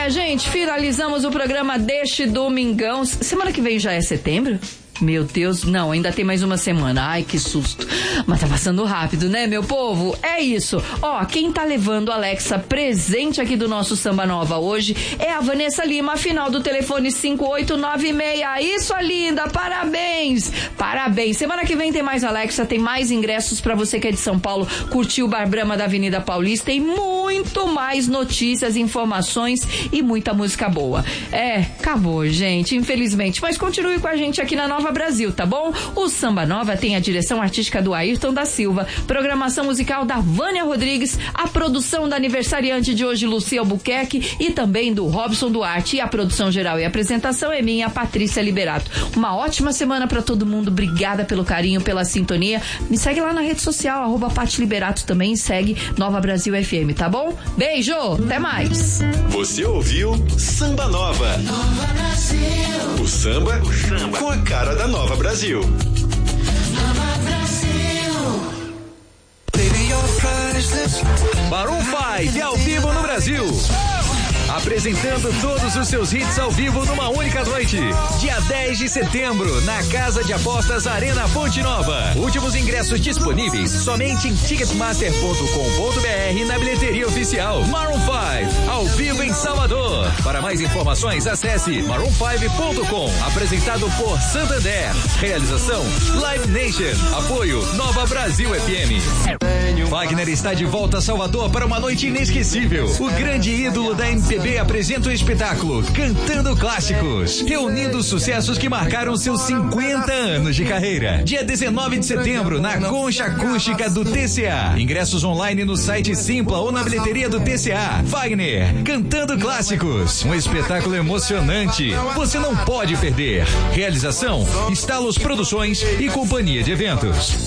minha gente, finalizamos o programa deste domingão. Semana que vem já é setembro? Meu Deus, não, ainda tem mais uma semana. Ai, que susto. Mas tá passando rápido, né, meu povo? É isso. Ó, quem tá levando Alexa presente aqui do nosso Samba Nova hoje é a Vanessa Lima, final do telefone 5896. Isso, linda, parabéns. Parabéns. Semana que vem tem mais Alexa, tem mais ingressos pra você que é de São Paulo, curtir o Bar Brahma da Avenida Paulista e muito mais notícias, informações e muita música boa. Acabou, gente, infelizmente. Mas continue com a gente aqui na Nova Brasil, tá bom? O Samba Nova tem a direção artística do Ayrton da Silva, programação musical da Vânia Rodrigues, a produção da aniversariante de hoje, Lucia Albuquerque, e também do Robson Duarte, e a produção geral e apresentação é minha, Patrícia Liberato. Uma ótima semana pra todo mundo, obrigada pelo carinho, pela sintonia. Me segue lá na rede social, @Pati Liberato também, segue Nova Brasil FM, tá bom? Beijo, até mais. Você ouviu Samba Nova. Nova Brasil. O samba com a cara da Nova Brasil. Nova Brasil. Maroon 5 ao vivo no Brasil. Apresentando todos os seus hits ao vivo numa única noite. Dia 10 de setembro, na Casa de Apostas Arena Fonte Nova. Últimos ingressos disponíveis somente em ticketmaster.com.br na bilheteria oficial. Maroon 5, ao vivo em Salvador. Para mais informações, acesse maroon5.com. Apresentado por Santander. Realização Live Nation. Apoio Nova Brasil FM. Wagner está de volta a Salvador para uma noite inesquecível. O grande ídolo da MPB apresenta o espetáculo Cantando Clássicos, reunindo os sucessos que marcaram seus 50 anos de carreira. Dia 19 de setembro, na Concha Acústica do TCA. Ingressos online no site Simpla ou na bilheteria do TCA. Wagner, Cantando Clássicos, um espetáculo emocionante. Você não pode perder. Realização Estalos Produções e Companhia de Eventos.